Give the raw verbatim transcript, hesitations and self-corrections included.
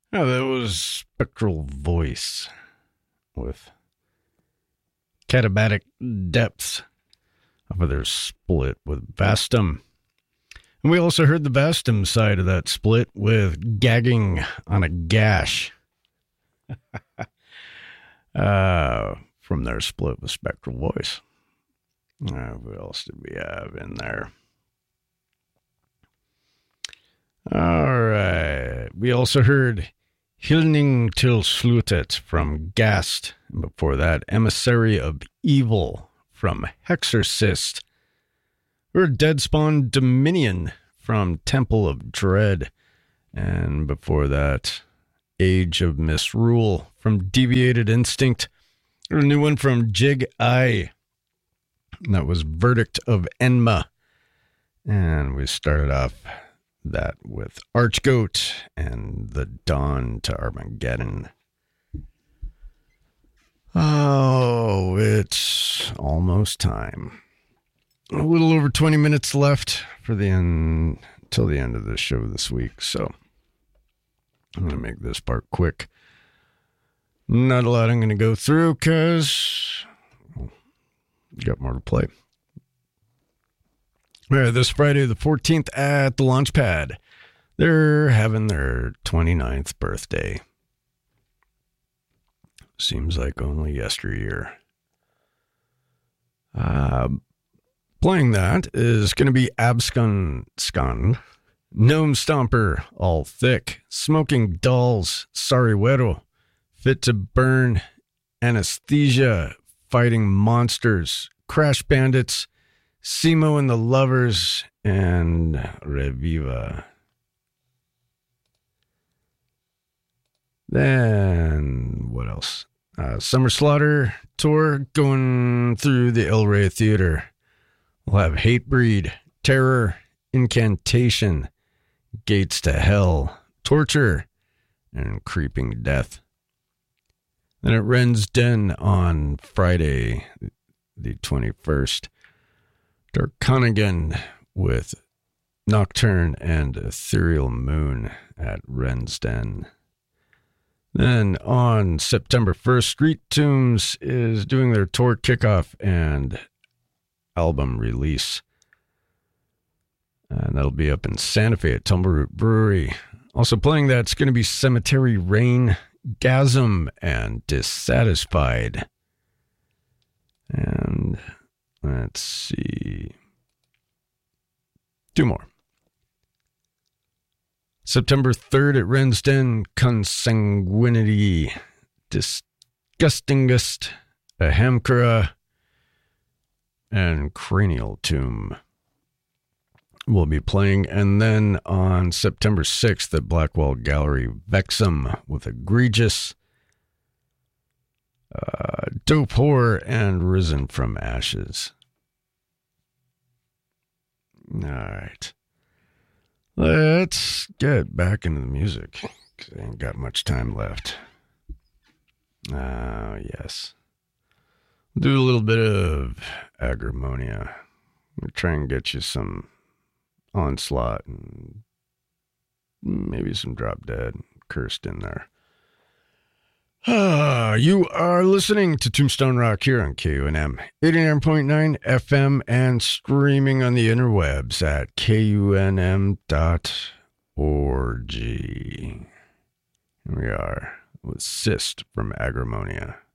Oh, that was Spectral Voice with Catabatic Depths off of their split with Vastum. And we also heard the Vastum side of that split with Gagging on a Gash. uh, from their split with Spectral Voice. Uh, what else did we have in there? All right. We also heard Hilning till Slutet from Gast. And before that, Emissary of Evil from Hexorcist. We heard Deadspawn Dominion from Temple of Dread. And before that, Age of Misrule from Deviated Instinct. A new one from Jig Eye. That was Verdict of Enma. And we started off that with Archgoat and The Dawn to Armageddon. Oh, it's almost time. A little over twenty minutes left for the end, till the end of the show this week. So I'm going to make this part quick. Not a lot I'm going to go through because well, got more to play. All right, this Friday the fourteenth at the Launchpad, they're having their twenty-ninth birthday. Seems like only yesteryear. Uh, playing that is going to be Abscon Scon, Gnome Stomper, All Thick, Smoking Dolls, Sariwero, Fit to Burn, Anesthesia, Fighting Monsters, Crash Bandits, Simo and the Lovers, and Reviva. Then, what else? Uh, Summer Slaughter Tour going through the El Rey Theater. We'll have Hatebreed, Terror, Incantation, Gates to Hell, Torture, and Creeping Death. Then at Ren's Den on Friday, the twenty-first. Darkonigan with Nocturne and Ethereal Moon at Ren's Den. Then on September first, Street Tombs is doing their tour kickoff and album release. And that'll be up in Santa Fe at Tumbleroot Brewery. Also playing that's going to be Cemetery Rain, Gasm, and Dissatisfied. And let's see. Two more. September third at Ren's Den, Consanguinity, Disgustingest, Ahamkara, and Cranial Tomb will be playing. And then on September sixth at Blackwall Gallery, Vexum with Egregious, uh, Dope Horror, and Risen from Ashes. All right. Let's get back into the music, because I ain't got much time left. Ah, uh, yes. Do a little bit of Agrimonia. We'll try and get you some Onslaught and maybe some Drop Dead Cursed in there. Ah, you are listening to Tombstone Rock here on K U N M eighty-nine point nine F M and streaming on the interwebs at K U N M dot org. Here we are with Cyst from Agrimonia.